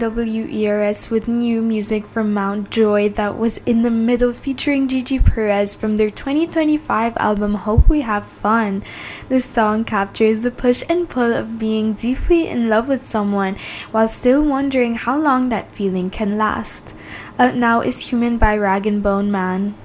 WERS with new music from Mount Joy that was in the middle featuring Gigi Perez from their 2025 album Hope We Have Fun. This song captures the push and pull of being deeply in love with someone while still wondering how long that feeling can last. Out now is Human by Rag and Bone Man.